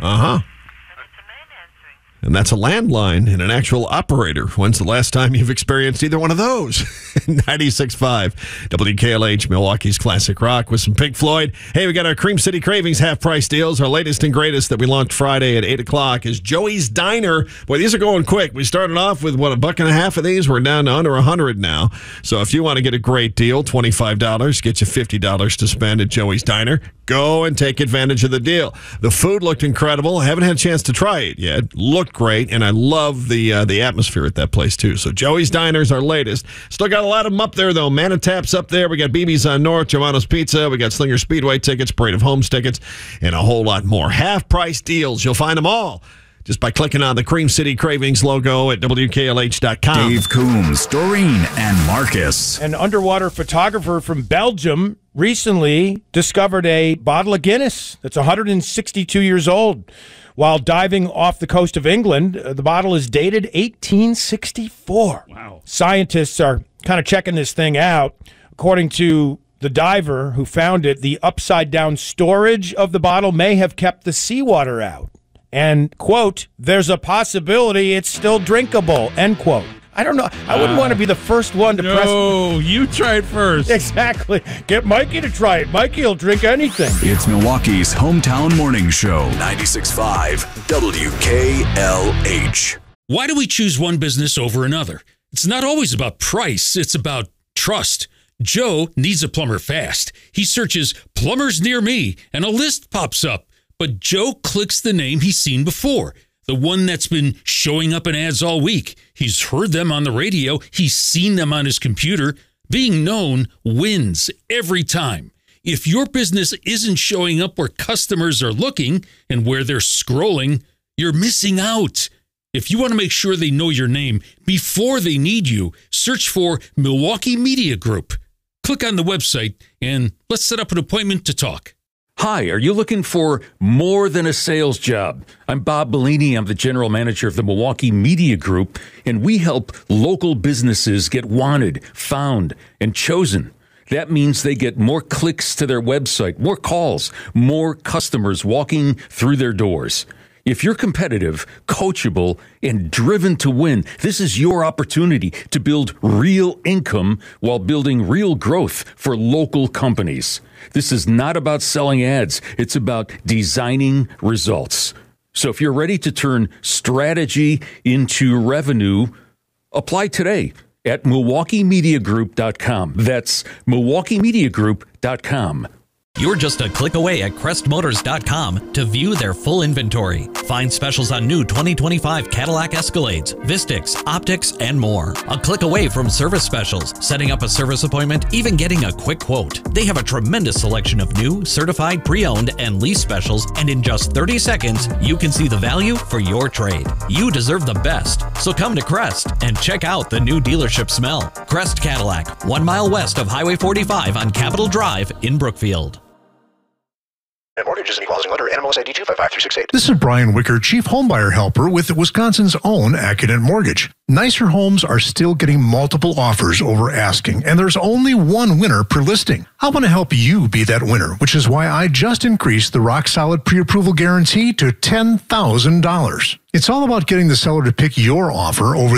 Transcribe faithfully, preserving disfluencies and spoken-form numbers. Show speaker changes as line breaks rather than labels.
Uh-huh. And that's a landline and an actual operator. When's the last time you've experienced either one of those? ninety-six point five W K L H, Milwaukee's Classic Rock with some Pink Floyd. Hey, we got our Cream City Cravings half-price deals. Our latest and greatest that we launched Friday at eight o'clock is Joey's Diner. Boy, these are going quick. We started off with, what, a buck and a half of these? We're down to under one hundred now. So if you want to get a great deal, twenty-five dollars, get you fifty dollars to spend at Joey's Diner. Go and take advantage of the deal. The food looked incredible. I haven't had a chance to try it yet. Looked great, and I love the uh, the atmosphere at that place, too. So Joey's Diner's our latest. Still got a lot of them up there, though. Manitap's up there. We got B B's on North, Giovanni's Pizza. We got Slinger Speedway tickets, Parade of Homes tickets, and a whole lot more. Half-price deals. You'll find them all just by clicking on the Cream City Cravings logo at W K L H dot com.
Dave Coombs, Doreen, and Marcus.
An underwater photographer from Belgium recently discovered a bottle of Guinness that's one hundred sixty-two years old. While diving off the coast of England, uh, the bottle is dated eighteen sixty-four. Wow. Scientists are kind of checking this thing out. According to the diver who found it, the upside-down storage of the bottle may have kept the seawater out. And, quote, there's a possibility it's still drinkable, end quote. I don't know. I wouldn't uh, want to be the first one to
no,
press.
No, you try it first.
Exactly. Get Mikey to try it. Mikey will drink anything.
It's Milwaukee's hometown morning show, ninety-six point five W K L H.
Why do we choose one business over another? It's not always about price. It's about trust. Joe needs a plumber fast. He searches plumbers near me, and a list pops up. But Joe clicks the name he's seen before, the one that's been showing up in ads all week. He's heard them on the radio. He's seen them on his computer. Being known wins every time. If your business isn't showing up where customers are looking and where they're scrolling, you're missing out. If you want to make sure they know your name before they need you, search for Milwaukee Media Group. Click on the website and let's set up an appointment to talk.
Hi, are you looking for more than a sales job? I'm Bob Bellini. I'm the general manager of the Milwaukee Media Group, and we help local businesses get wanted, found, and chosen. That means they get more clicks to their website, more calls, more customers walking through their doors. If you're competitive, coachable, and driven to win, this is your opportunity to build real income while building real growth for local companies. This is not about selling ads. It's about designing results. So if you're ready to turn strategy into revenue, apply today at Milwaukee Media Group dot com. That's Milwaukee Media Group dot com.
You're just a click away at Crest Motors dot com to view their full inventory. Find specials on new twenty twenty-five Cadillac Escalades, Vistix, Optics, and more. A click away from service specials, setting up a service appointment, even getting a quick quote. They have a tremendous selection of new, certified, pre-owned, and lease specials, and in just thirty seconds, you can see the value for your trade. You deserve the best, so come to Crest and check out the new dealership smell. Crest Cadillac, one mile west of Highway forty-five on Capitol Drive in Brookfield.
And mortgages and equalizing lender, N M L S I D two five five three six eight.
This is Brian Wicker, Chief Homebuyer Helper with Wisconsin's own Accident Mortgage. Nicer homes are still getting multiple offers over asking, and there's only one winner per listing. I want to help you be that winner, which is why I just increased the Rock Solid Pre-Approval Guarantee to ten thousand dollars. It's all about getting the seller to pick your offer over